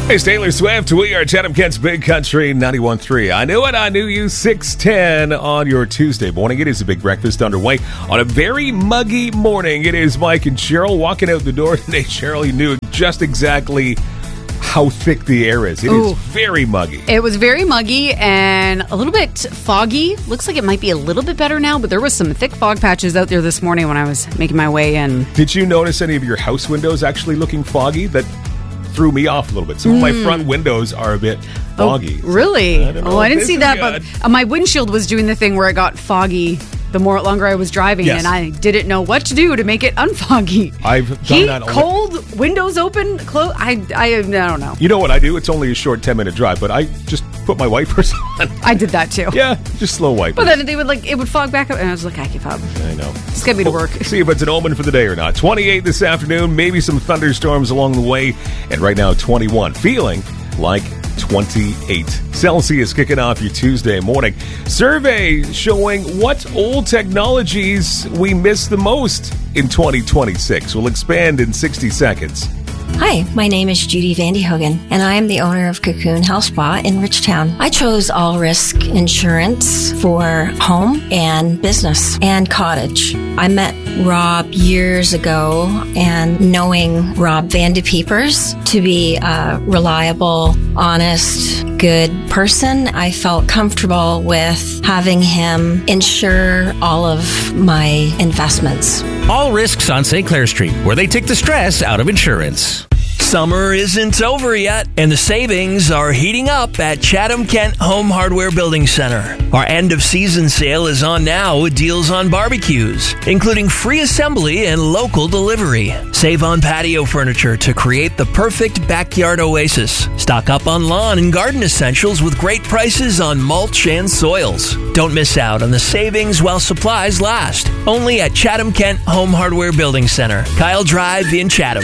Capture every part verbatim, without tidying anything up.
Hey, it's Taylor Swift. We are Chatham Kent's Big Country ninety-one point three. I knew it, I knew you. six ten on your Tuesday morning. It is a big breakfast underway on a very muggy morning. It is Mike and Cheryl walking out the door today. Cheryl, you knew just exactly how thick the air is. It Ooh. is very muggy. It was very muggy and a little bit foggy. Looks like it might be a little bit better now, but there was some thick fog patches out there this morning when I was making my way in. Did you notice any of your house windows actually looking foggy? That threw me off a little bit. Some mm. of my front windows are a bit foggy. Oh, really? I oh, I didn't see that, good. but uh, my windshield was doing the thing where it got foggy the more longer I was driving, yes. and I didn't know what to do to make it unfoggy. I've done Heat, that. cold, windows open, close. I, I, I don't know. You know what I do? It's only a short ten minute drive, but I just put my wipers on. I did that too. Yeah, just slow wipers. But then they would like it would fog back up, and I was like, I give up. I know. Just get me to work. We'll see if it's an omen for the day or not. twenty-eight this afternoon, maybe some thunderstorms along the way, and right now twenty-one. Feeling like twenty-eight. Celsius kicking off your Tuesday morning. Survey showing what old technologies we miss the most in twenty twenty-six. We'll expand in sixty seconds. Hi, my name is Judy Vandehogen, and I am the owner of Cocoon Health Spa in Richtown. I chose all risk insurance for home and business and cottage. I met Rob years ago, and knowing Rob Vandepeepers to be a reliable, honest, good person, I felt comfortable with having him insure all of my investments. All Risks on Saint Clair Street, where they take the stress out of insurance. Summer isn't over yet, and the savings are heating up at Chatham Kent Home Hardware Building Center. Our end-of-season sale is on now with deals on barbecues, including free assembly and local delivery. Save on patio furniture to create the perfect backyard oasis. Stock up on lawn and garden essentials with great prices on mulch and soils. Don't miss out on the savings while supplies last. Only at Chatham Kent Home Hardware Building Center, Kyle Drive in Chatham.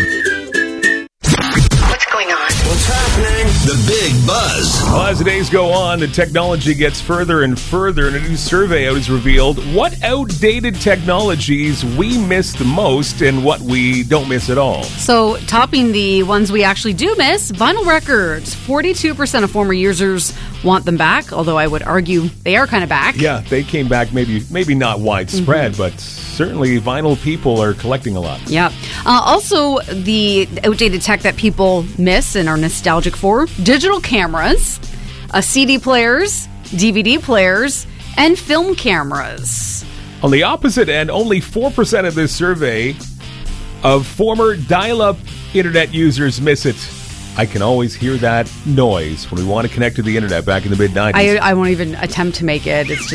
What's happening? The Big Buzz. Well, as the days go on, the technology gets further and further, and a new survey out has revealed what outdated technologies we miss the most and what we don't miss at all. So, topping the ones we actually do miss, vinyl records. forty-two percent of former users want them back, although I would argue they are kind of back. Yeah, they came back, maybe maybe not widespread, mm-hmm. but certainly vinyl people are collecting a lot. Yeah. Uh, also, the outdated tech that people miss and are nostalgic for, digital cameras, uh, C D players, D V D players, and film cameras. On the opposite end, only four percent of this survey of former dial-up internet users miss it. I can always hear that noise when we want to connect to the internet back in the mid nineties. I, I won't even attempt to make it. It's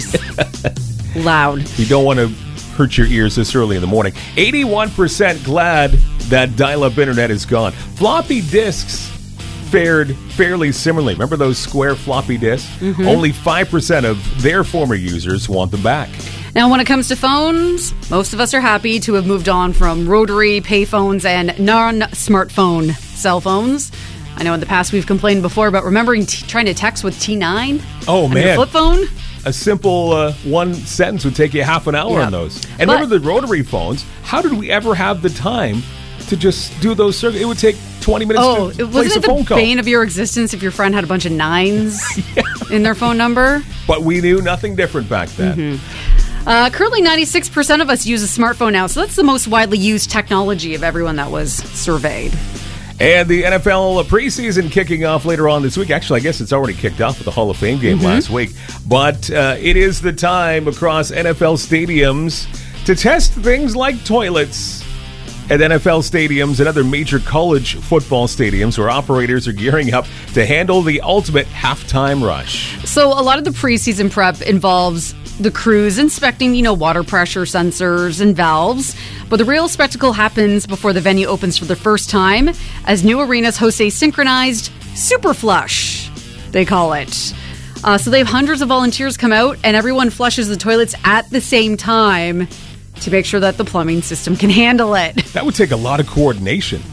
just loud. You don't want to hurt your ears this early in the morning. eighty-one percent glad that dial-up internet is gone. Floppy disks fared fairly similarly. Remember those square floppy disks? Mm-hmm. Only five percent of their former users want them back. Now, when it comes to phones, most of us are happy to have moved on from rotary payphones and non-smartphone cell phones. I know in the past we've complained before about remembering t- trying to text with T nine. Oh, on man. Your flip phone. A simple uh, one sentence would take you half an hour yep. on those. And but, remember the rotary phones? How did we ever have the time to just do those circuits? It would take twenty minutes oh, to place place a phone call. Wasn't it the bane of your existence if your friend had a bunch of nines yeah. in their phone number? But we knew nothing different back then. Mm-hmm. Uh, currently, ninety-six percent of us use a smartphone now, so that's the most widely used technology of everyone that was surveyed. And the N F L preseason kicking off later on this week. Actually, I guess it's already kicked off with the Hall of Fame game mm-hmm. last week. But uh, it is the time across N F L stadiums to test things like toilets at N F L stadiums and other major college football stadiums where operators are gearing up to handle the ultimate halftime rush. So a lot of the preseason prep involves the crews inspecting, you know, water pressure sensors and valves. But the real spectacle happens before the venue opens for the first time, as new arenas host a synchronized super flush, they call it. Uh, so they have hundreds of volunteers come out, and everyone flushes the toilets at the same time to make sure that the plumbing system can handle it. That would take a lot of coordination.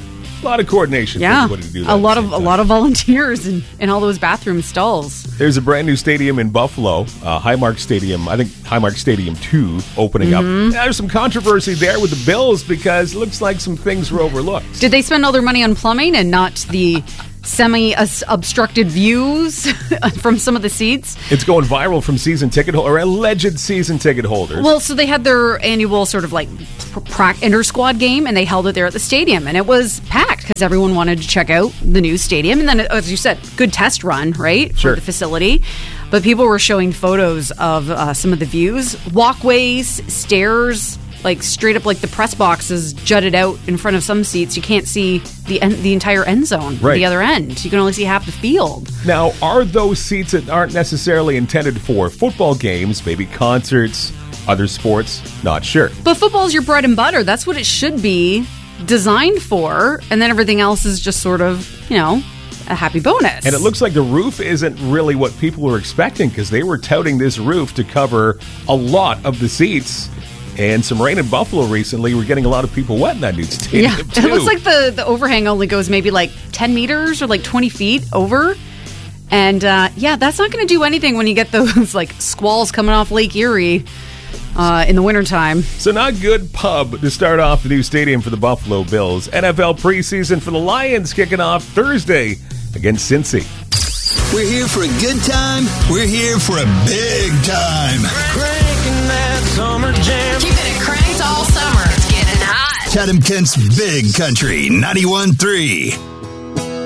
A lot of coordination yeah, for everybody to do that. A lot of a lot of volunteers in, in all those bathroom stalls. There's a brand new stadium in Buffalo, uh, Highmark Stadium. I think Highmark Stadium two opening mm-hmm. up. There's some controversy there with the Bills because it looks like some things were overlooked. Did they spend all their money on plumbing and not the semi-obstructed views from some of the seats. It's going viral from season ticket or alleged season ticket holders. Well, so they had their annual sort of like pra- inter-squad game, and they held it there at the stadium, and it was packed because everyone wanted to check out the new stadium. And then, as you said, good test run, right, Sure. for the facility. But people were showing photos of uh, some of the views, walkways, stairs. Like straight up, like the press boxes jutted out in front of some seats. You can't see the en- the entire end zone, Right. the other end. You can only see half the field. Now, are those seats that aren't necessarily intended for football games, maybe concerts, other sports? Not sure. But football's your bread and butter. That's what it should be designed for. And then everything else is just sort of, you know, a happy bonus. And it looks like the roof isn't really what people were expecting because they were touting this roof to cover a lot of the seats. And some rain in Buffalo recently. We're getting a lot of people wet in that new stadium, yeah, too. it looks like the, the overhang only goes maybe like ten meters or like twenty feet over. And uh, yeah, that's not going to do anything when you get those like squalls coming off Lake Erie uh, in the wintertime. So not good pub to start off the new stadium for the Buffalo Bills. N F L preseason for the Lions kicking off Thursday against Cincy. We're here for a good time. We're here for a big time. Cranking that summer jam. Keeping it cranked all summer. It's getting hot. Chatham Kent's Big Country ninety-one point three.